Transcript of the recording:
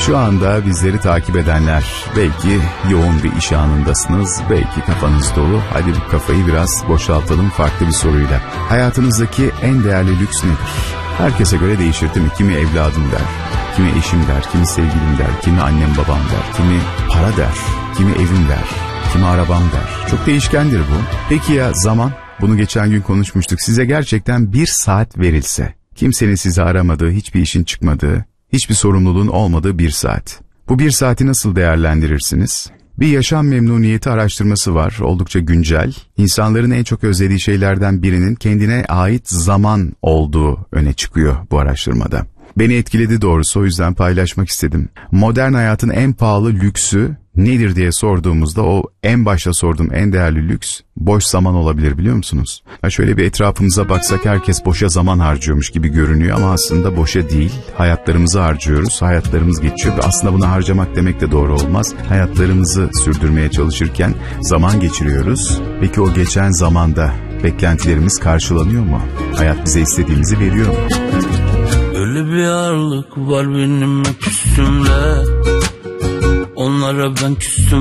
Şu anda bizleri takip edenler, belki yoğun bir iş anındasınız, belki kafanız dolu. Hadi bu kafayı biraz boşaltalım farklı bir soruyla. Hayatınızdaki en değerli lüks nedir? Herkese göre değişir değil mi? Kimi evladım der, kimi eşim der, kimi sevgilim der, kimi annem babam der, kimi para der, kimi evim der, kimi arabam der. Çok değişkendir bu. Peki ya zaman? Bunu geçen gün konuşmuştuk. Size gerçekten 1 saat verilse, kimsenin sizi aramadığı, hiçbir işin çıkmadığı, hiçbir sorumluluğun olmadığı 1 saat. Bu 1 saati nasıl değerlendirirsiniz? Bir yaşam memnuniyeti araştırması var, oldukça güncel. İnsanların en çok özlediği şeylerden birinin kendine ait zaman olduğu öne çıkıyor bu araştırmada. Beni etkiledi doğrusu, o yüzden paylaşmak istedim. Modern hayatın en pahalı lüksü nedir diye sorduğumuzda o en başta sorduğum en değerli lüks boş zaman olabilir, biliyor musunuz? Şöyle bir etrafımıza baksak herkes boşa zaman harcıyormuş gibi görünüyor ama aslında boşa değil. Hayatlarımızı harcıyoruz, hayatlarımız geçiyor. Aslında bunu harcamak demek de doğru olmaz. Hayatlarımızı sürdürmeye çalışırken zaman geçiriyoruz. Peki o geçen zamanda beklentilerimiz karşılanıyor mu? Hayat bize istediğimizi veriyor mu? Öyle bir ağırlık var benim hep üstümde, onlara ben küstüm.